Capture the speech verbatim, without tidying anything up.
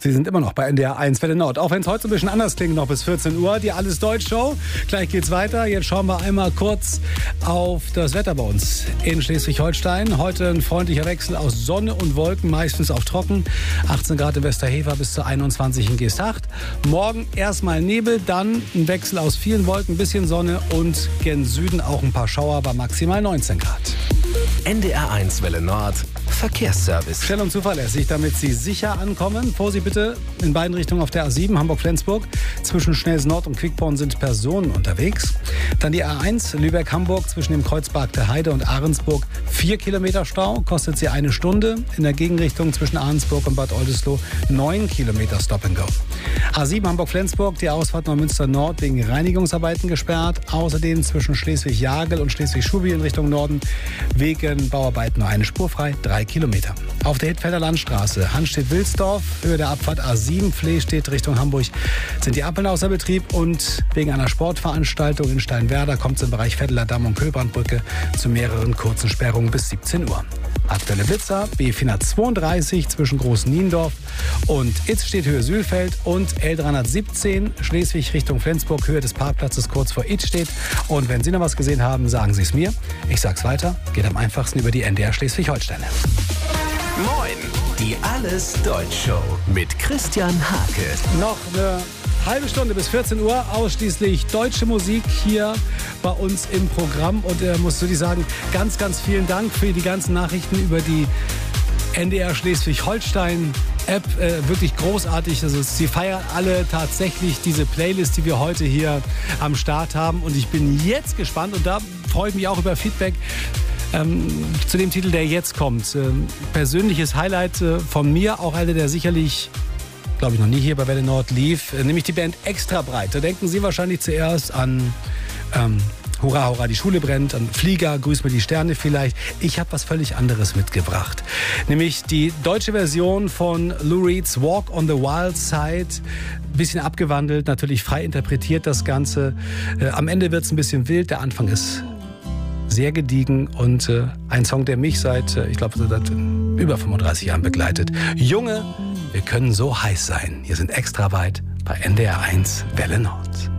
Sie sind immer noch bei N D R eins Welle Nord. Auch wenn es heute so ein bisschen anders klingt, noch bis vierzehn Uhr. Die Alles Deutsch Show. Gleich geht's weiter. Jetzt schauen wir einmal kurz auf das Wetter bei uns in Schleswig-Holstein. Heute ein freundlicher Wechsel aus Sonne und Wolken, meistens auch trocken. achtzehn Grad in Westerhever bis zu einundzwanzig in Geesthacht. Morgen erstmal Nebel, dann ein Wechsel aus vielen Wolken, ein bisschen Sonne und gen Süden auch ein paar Schauer bei maximal neunzehn Grad. N D R eins Welle Nord Verkehrsservice. Schnell und zuverlässig, damit Sie sicher ankommen. Vorsicht bitte in beiden Richtungen auf der A sieben Hamburg-Flensburg. Zwischen Schnelsen Nord und Quickborn sind Personen unterwegs. Dann die A eins Lübeck-Hamburg zwischen dem Kreuzberg der Heide und Ahrensburg. Vier Kilometer Stau, kostet sie eine Stunde. In der Gegenrichtung zwischen Ahrensburg und Bad Oldesloe neun Kilometer Stop and Go. A sieben Hamburg-Flensburg, die Ausfahrt Neumünster Nord wegen Reinigungsarbeiten gesperrt. Außerdem zwischen Schleswig-Jagel und Schleswig-Schubi in Richtung Norden wegen Bauarbeiten nur eine Spur frei, drei Kilometer. Auf der Hittfelder Landstraße Hanstedt-Wilsdorf, Höhe der Abfahrt A sieben, Flehstedt Richtung Hamburg, sind die Ampeln außer Betrieb und wegen einer Sportveranstaltung in Steinwerder kommt es im Bereich Vetteler Damm und Köbrandbrücke zu mehreren kurzen Sperrungen bis siebzehn Uhr. Aktuelle Blitzer B vierhundertzweiunddreißig zwischen Groß-Niendorf und Itzstedt Höhe Sülfeld und L dreihundertsiebzehn Schleswig Richtung Flensburg, Höhe des Parkplatzes kurz vor Itzstedt. Und wenn Sie noch was gesehen haben, sagen Sie es mir. Ich sag's weiter, geht am einfachsten über die N D R Schleswig-Holstein. Moin, die Alles Deutsch Show mit Christian Hake. Noch eine halbe Stunde bis vierzehn Uhr, ausschließlich deutsche Musik hier bei uns im Programm. Und er äh, muss wirklich sagen, ganz, ganz vielen Dank für die ganzen Nachrichten über die N D R Schleswig-Holstein-App. Äh, wirklich großartig. Also sie feiern alle tatsächlich diese Playlist, die wir heute hier am Start haben. Und ich bin jetzt gespannt und da freue ich mich auch über Feedback. Ähm, zu dem Titel, der jetzt kommt. Ähm, persönliches Highlight äh, von mir, auch einer, der sicherlich, glaube ich, noch nie hier bei Welle Nord lief, äh, nämlich die Band Extra Breit. Da denken Sie wahrscheinlich zuerst an ähm, Hurra, Hurra, die Schule brennt, an Flieger, Grüß mir die Sterne vielleicht. Ich habe was völlig anderes mitgebracht. Nämlich die deutsche Version von Lou Reeds Walk on the Wild Side. Ein bisschen abgewandelt, natürlich frei interpretiert das Ganze. Äh, am Ende wird es ein bisschen wild, der Anfang ist sehr gediegen und äh, ein Song, der mich seit, äh, ich glaube, seit über fünfunddreißig Jahren begleitet. Junge, wir können so heiß sein. Hier sind Extra Weit bei N D R eins Welle Nord.